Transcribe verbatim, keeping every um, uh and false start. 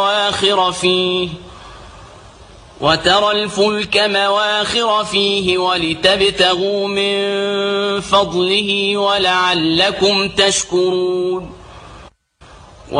مواخر فيه وترى الفلك مواخر فيه ولتبتغوا من فضله ولعلكم تشكرون